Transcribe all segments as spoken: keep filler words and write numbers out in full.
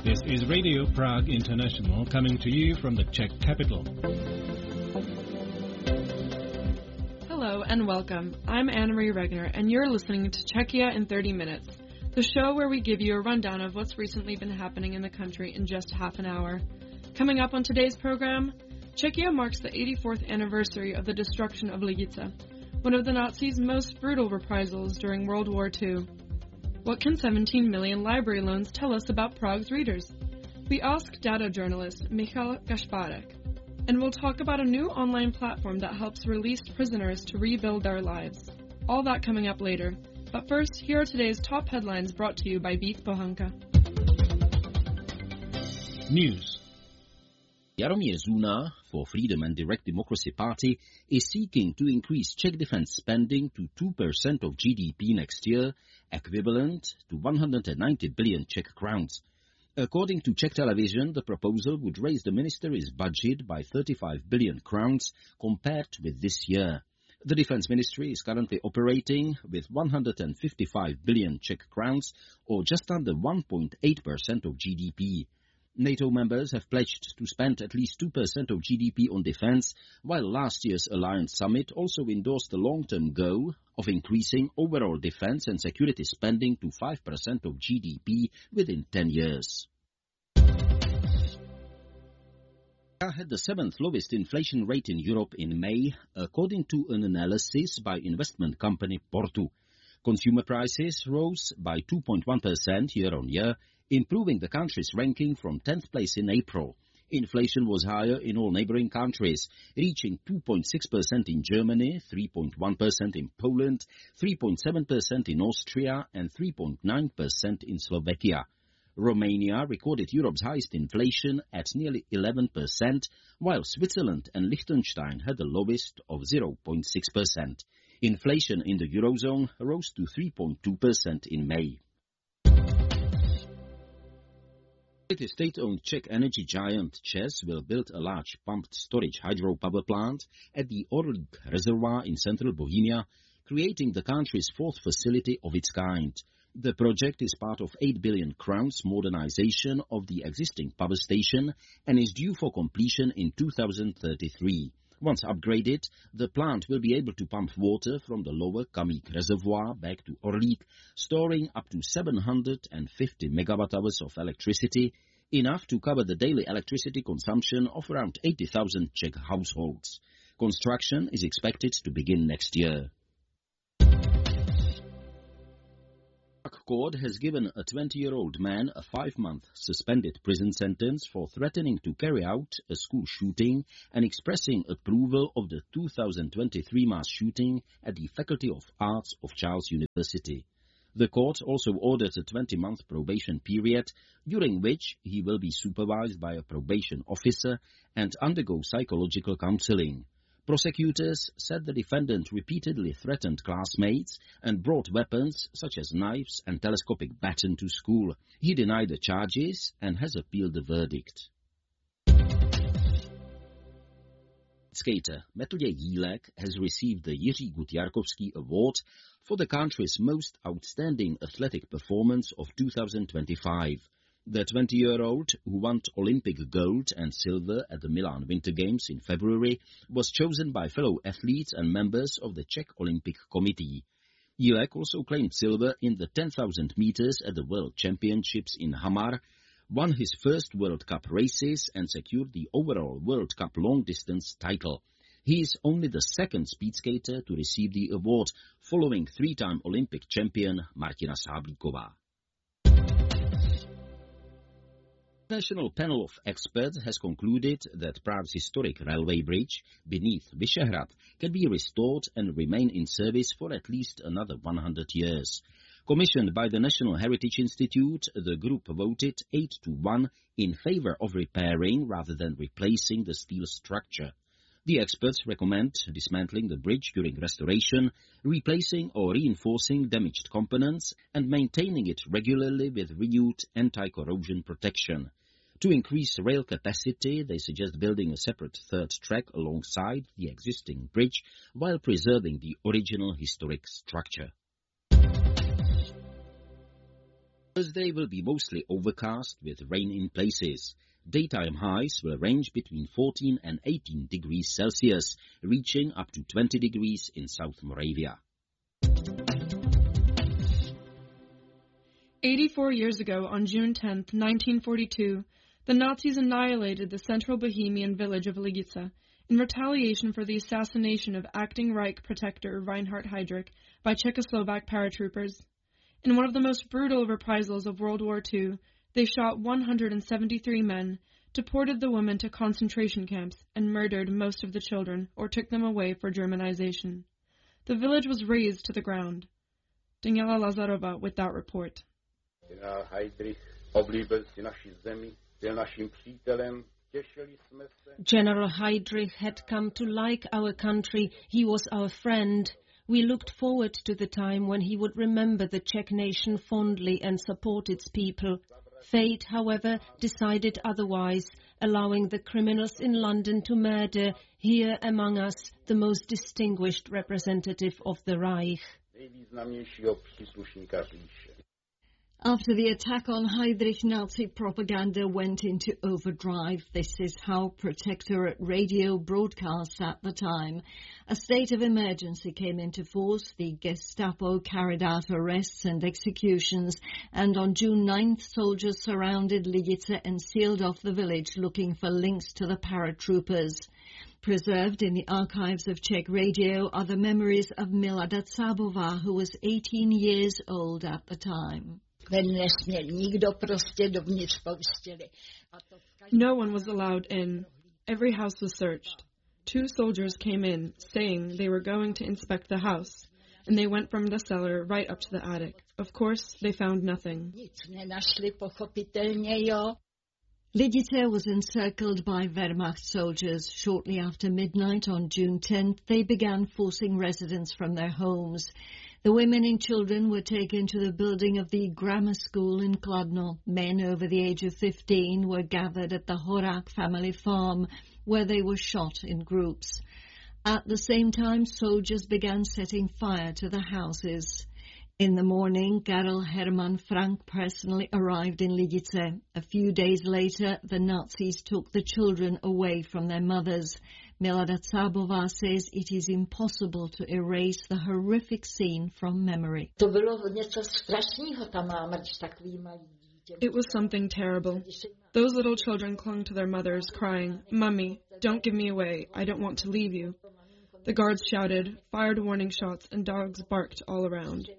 This is Radio Prague International coming to you from the Czech capital. Hello and welcome. I'm Anna-Marie Regner and you're listening to Czechia in thirty minutes, the show where we give you a rundown of what's recently been happening in the country in just half an hour. Coming up on today's program, Czechia marks the eighty-fourth anniversary of the destruction of Lidice, one of the Nazis' most brutal reprisals during World War Two. What can seventeen million library loans tell us about Prague's readers? We ask data journalist Michal Gasparek, and we'll talk about a new online platform that helps released prisoners to rebuild their lives. All that coming up later. But first, here are today's top headlines brought to you by Vít Pohanka. News. Jaromír Zuna, for Freedom and Direct Democracy Party, is seeking to increase Czech defense spending to two percent of G D P next year, equivalent to one hundred ninety billion Czech crowns. According to Czech television, the proposal would raise the ministry's budget by thirty-five billion crowns compared with this year. The Defense Ministry is currently operating with one hundred fifty-five billion Czech crowns, or just under one point eight percent of G D P. NATO members have pledged to spend at least two percent of G D P on defense, while last year's Alliance Summit also endorsed the long-term goal of increasing overall defense and security spending to five percent of G D P within ten years. Had the seventh lowest inflation rate in Europe in May, according to an analysis by investment company Portu. Consumer prices rose by two point one percent year-on-year, improving the country's ranking from tenth place in April. Inflation was higher in all neighboring countries, reaching two point six percent in Germany, three point one percent in Poland, three point seven percent in Austria, and three point nine percent in Slovakia. Romania recorded Europe's highest inflation at nearly eleven percent, while Switzerland and Liechtenstein had the lowest of zero point six percent. Inflation in the Eurozone rose to three point two percent in May. The state-owned Czech energy giant ČEZ will build a large pumped storage hydropower plant at the Orlík reservoir in central Bohemia, creating the country's fourth facility of its kind. The project is part of eight billion crowns modernization of the existing power station and is due for completion in two thousand thirty-three. Once upgraded, the plant will be able to pump water from the lower Kamík reservoir back to Orlík, storing up to seven hundred fifty megawatt hours of electricity, enough to cover the daily electricity consumption of around eighty thousand Czech households. Construction is expected to begin next year. Court has given a twenty-year-old man a five-month suspended prison sentence for threatening to carry out a school shooting and expressing approval of the two thousand twenty-three mass shooting at the Faculty of Arts of Charles University. The court also ordered a twenty-month probation period, during which he will be supervised by a probation officer and undergo psychological counseling. Prosecutors said the defendant repeatedly threatened classmates and brought weapons such as knives and telescopic baton to school. He denied the charges and has appealed the verdict. Skater Metodě Jílek has received the Jiří Gut-Jarkovský Award for the country's most outstanding athletic performance of two thousand twenty-five. The twenty-year-old, who won Olympic gold and silver at the Milan Winter Games in February, was chosen by fellow athletes and members of the Czech Olympic Committee. Jílek also claimed silver in the ten thousand meters at the World Championships in Hamar, won his first World Cup races and secured the overall World Cup long-distance title. He is only the second speed skater to receive the award, following three-time Olympic champion Martina Sáblíková. The National Panel of Experts has concluded that Prague's historic railway bridge beneath Vyšehrad can be restored and remain in service for at least another one hundred years. Commissioned by the National Heritage Institute, the group voted eight to one in favor of repairing rather than replacing the steel structure. The experts recommend dismantling the bridge during restoration, replacing or reinforcing damaged components, and maintaining it regularly with renewed anti-corrosion protection. To increase rail capacity, they suggest building a separate third track alongside the existing bridge while preserving the original historic structure. Thursday will be mostly overcast with rain in places. Daytime highs will range between fourteen and eighteen degrees Celsius, reaching up to twenty degrees in South Moravia. eighty-four years ago, on June tenth, nineteen forty-two, the Nazis annihilated the central Bohemian village of Lidice in retaliation for the assassination of acting Reich protector Reinhard Heydrich by Czechoslovak paratroopers. In one of the most brutal reprisals of World War Two, they shot one hundred seventy-three men, deported the women to concentration camps, and murdered most of the children or took them away for Germanization. The village was razed to the ground. Daniela Lazarova with that report. Generál Heydrich oblíbil si naši zemi, byl naším přítelem, těšili jsme se. General Heydrich had come to like our country. He was our friend. We looked forward to the time when he would remember the Czech nation fondly and support its people. Fate, however, decided otherwise, allowing the criminals in London to murder, here among us, the most distinguished representative of the Reich. Nejvýznamnějšího příslušníka říše. After the attack on Heydrich, Nazi propaganda went into overdrive. This is how Protectorate Radio broadcast at the time. A state of emergency came into force. The Gestapo carried out arrests and executions, and on June ninth, soldiers surrounded Lidice and sealed off the village, looking for links to the paratroopers. Preserved in the archives of Czech Radio are the memories of Milada Cabová, who was eighteen years old at the time. No one was allowed in. Every house was searched. Two soldiers came in, saying they were going to inspect the house, and they went from the cellar right up to the attic. Of course, they found nothing. Lidice was encircled by Wehrmacht soldiers. Shortly after midnight on June tenth, they began forcing residents from their homes. The women and children were taken to the building of the grammar school in Kladno. Men over the age of fifteen were gathered at the Horak family farm, where they were shot in groups. At the same time, soldiers began setting fire to the houses. In the morning, Karel Hermann Frank personally arrived in Lidice. A few days later, the Nazis took the children away from their mothers. Milada Cabová says it is impossible to erase the horrific scene from memory. It was something terrible. Those little children clung to their mothers, crying, "Mummy, don't give me away. I don't want to leave you." The guards shouted, fired warning shots, and dogs barked all around.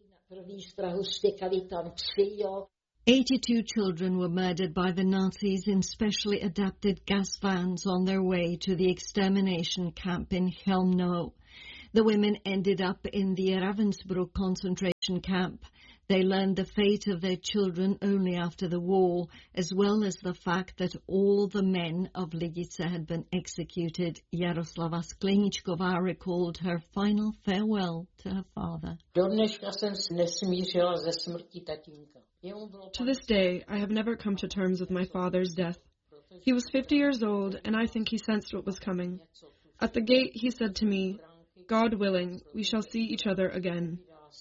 eighty-two children were murdered by the Nazis in specially adapted gas vans on their way to the extermination camp in Chełmno. The women ended up in the Ravensbrück concentration camp. They learned the fate of their children only after the war, as well as the fact that all the men of Lidice had been executed. Jaroslava Skleničková recalled her final farewell to her father. To this day, I have never come to terms with my father's death. He was fifty years old, and I think he sensed what was coming. At the gate, he said to me, "God willing, we shall see each other again."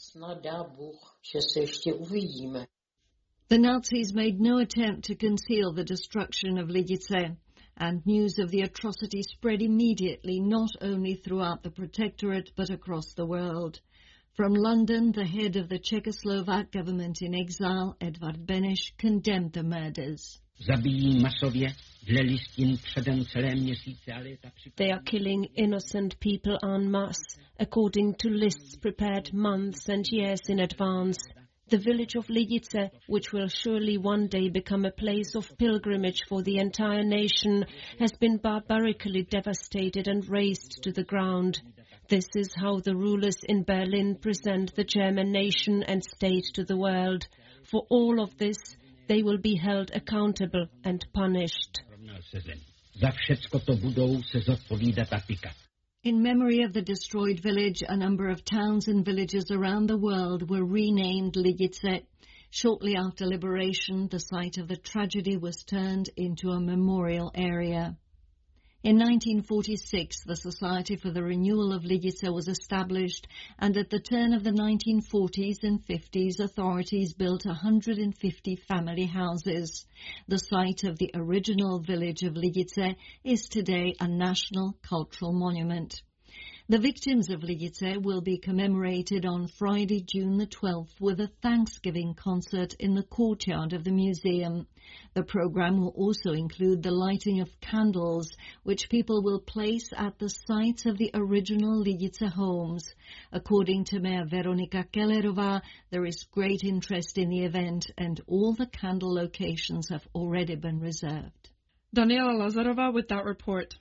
The Nazis made no attempt to conceal the destruction of Lidice, and news of the atrocity spread immediately, not only throughout the Protectorate, but across the world. From London, the head of the Czechoslovak government in exile, Edvard Beneš, condemned the murders. They are killing innocent people en masse, according to lists prepared months and years in advance. The village of Lidice, which will surely one day become a place of pilgrimage for the entire nation, has been barbarically devastated and razed to the ground. This is how the rulers in Berlin present the German nation and state to the world. For all of this, they will be held accountable and punished. In memory of the destroyed village, a number of towns and villages around the world were renamed Lidice. Shortly after liberation, the site of the tragedy was turned into a memorial area. In nineteen forty-six, the Society for the Renewal of Lidice was established, and at the turn of the nineteen forties and fifties, authorities built one hundred fifty family houses. The site of the original village of Lidice is today a national cultural monument. The victims of Lidice will be commemorated on Friday, June the twelfth, with a Thanksgiving concert in the courtyard of the museum. The program will also include the lighting of candles, which people will place at the sites of the original Lidice homes. According to Mayor Veronika Kellerová, there is great interest in the event, and all the candle locations have already been reserved. Daniela Lazarová with that report.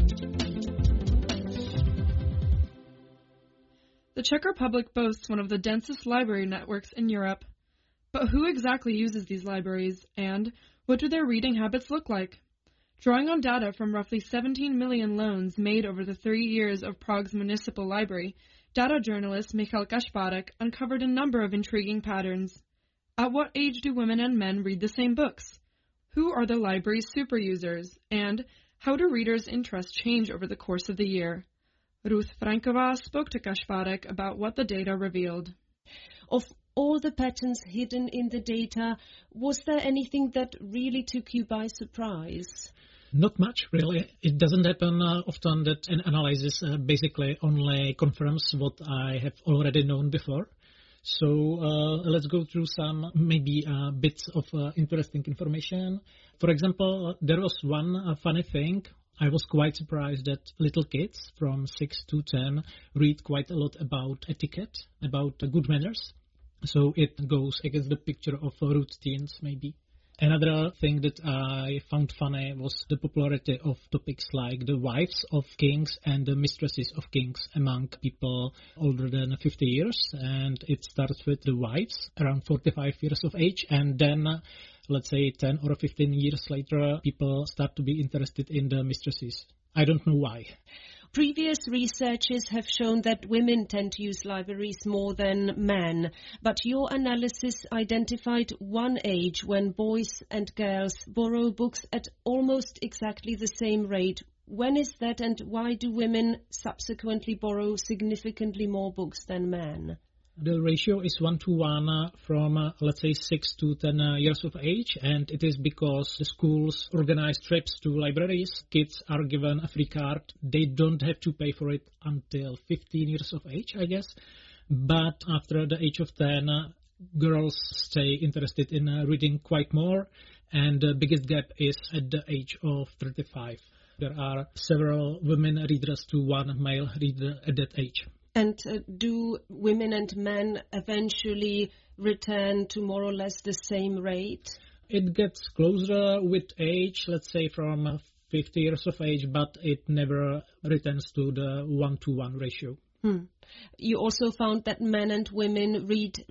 The Czech Republic boasts one of the densest library networks in Europe. But who exactly uses these libraries, and what do their reading habits look like? Drawing on data from roughly seventeen million loans made over the thirty years of Prague's municipal library, data journalist Michal Kašpárek uncovered a number of intriguing patterns. At what age do women and men read the same books? Who are the library's super users? And how do readers' interests change over the course of the year? Ruth Franková spoke to Kašpárek about what the data revealed. Of all the patterns hidden in the data, was there anything that really took you by surprise? Not much, really. It doesn't happen uh, often that an analysis uh, basically only confirms what I have already known before. So uh, let's go through some maybe uh, bits of uh, interesting information. For example, there was one uh, funny thing. I was quite surprised that little kids from six to ten read quite a lot about etiquette, about uh, good manners. So it goes against the picture of uh, rude teens, maybe. Another thing that I found funny was the popularity of topics like the wives of kings and the mistresses of kings among people older than fifty years. And it starts with the wives around forty-five years of age, and then uh, let's say ten or fifteen years later, people start to be interested in the mistresses. I don't know why. Previous researches have shown that women tend to use libraries more than men, but your analysis identified one age when boys and girls borrow books at almost exactly the same rate. When is that, and why do women subsequently borrow significantly more books than men? The ratio is one to one uh, from, uh, let's say, six to ten uh, years of age, and it is because the schools organize trips to libraries. Kids are given a free card. They don't have to pay for it until fifteen years of age, I guess. But after the age of ten, uh, girls stay interested in uh, reading quite more, and the biggest gap is at the age of thirty-five. There are several women readers to one male reader at that age. And uh, do women and men eventually return to more or less the same rate? It gets closer with age, let's say from fifty years of age, but it never returns to the one-to-one ratio. Hmm. You also found that men and women read